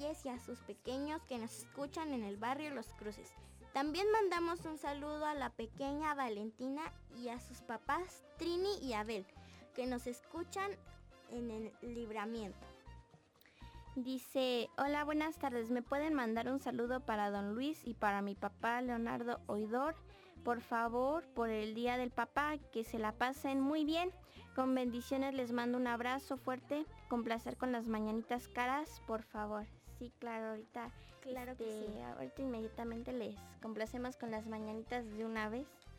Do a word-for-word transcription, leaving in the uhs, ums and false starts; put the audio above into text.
grandes y a sus pequeños que nos escuchan en el barrio Los Cruces. También mandamos un saludo a la pequeña Valentina y a sus papás Trini y Abel, que nos escuchan en el Libramiento. Dice, hola, buenas tardes, ¿me pueden mandar un saludo para don Luis y para mi papá Leonardo Oidor? Por favor, por el Día del Papá, que se la pasen muy bien. Con bendiciones les mando un abrazo fuerte, con placer con las mañanitas caras, por favor. Sí, claro, ahorita, claro este, que sí. ahorita inmediatamente les complacemos con las mañanitas de una vez.